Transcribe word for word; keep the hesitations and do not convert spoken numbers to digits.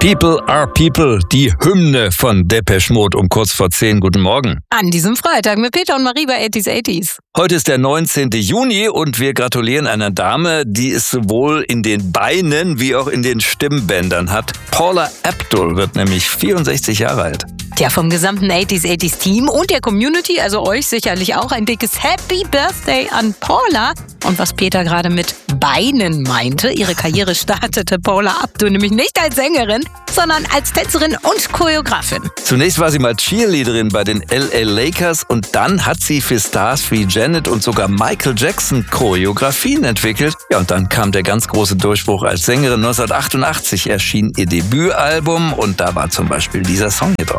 People are People, die Hymne von Depeche Mode um kurz vor zehn. Guten Morgen. An diesem Freitag mit Peter und Marie bei eighties eighties. Heute ist der neunzehnten Juni und wir gratulieren einer Dame, die es sowohl in den Beinen wie auch in den Stimmbändern hat. Paula Abdul wird nämlich vierundsechzig Jahre alt. Ja, vom gesamten eighties eighties Team und der Community, also euch sicherlich auch, ein dickes Happy Birthday an Paula. Und was Peter gerade mit Beinen meinte, ihre Karriere startete Paula Abdul nämlich nicht als Sängerin, sondern als Tänzerin und Choreografin. Zunächst war sie mal Cheerleaderin bei den L A Lakers und dann hat sie für Stars wie Janet und sogar Michael Jackson Choreografien entwickelt. Ja, und dann kam der ganz große Durchbruch als Sängerin. neunzehnhundertachtundachtzig erschien ihr Debütalbum und da war zum Beispiel dieser Song hier drauf.